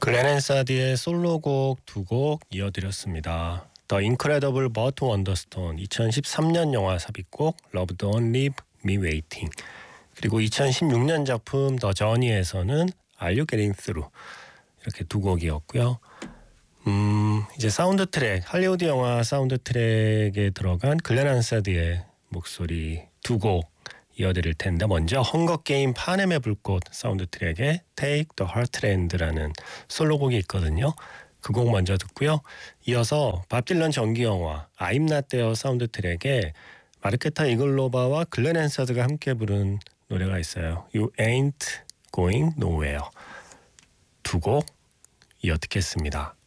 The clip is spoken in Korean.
글렌 앤사드의 솔로곡 두 곡 이어드렸습니다. The Incredible But Wonderstone 2013년 영화 삽입곡 Love Don't Leave Me Waiting, 그리고 2016년 작품 The Journey에서는 Are You Getting Through, 이렇게 두 곡이었고요. 이제 사운드 트랙, 할리우드 영화 사운드 트랙에 들어간 글렌 앤사드의 목소리 두 곡 이어드릴 텐데, 먼저 헝거 게임 파넴의 불꽃 사운드 트랙에 Take the Heartland라는 솔로곡이 있거든요. 그 곡 먼저 듣고요. 이어서 밥 딜런 정기 영화 I'm Not There 사운드 트랙에 마르케타 이글로바와 글렌 앤사드가 함께 부른 노래가 있어요. You Ain't Going Nowhere. 두 곡 이어 듣겠습니다.